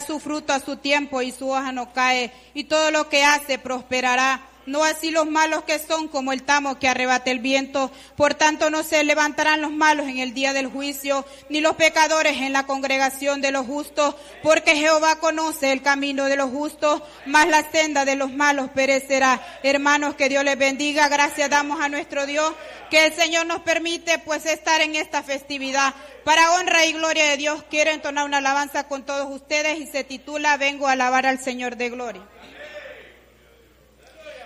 su fruto a su tiempo y su hoja no cae, y todo lo que hace prosperará. No así los malos, que son como el tamo que arrebata el viento. Por tanto no se levantarán los malos en el día del juicio, ni los pecadores en la congregación de los justos, porque Jehová conoce el camino de los justos, mas la senda de los malos perecerá. Hermanos, que Dios les bendiga. Gracias damos a nuestro Dios, que el Señor nos permite pues estar en esta festividad. Para honra y gloria de Dios, quiero entonar una alabanza con todos ustedes y se titula Vengo a alabar al Señor de gloria.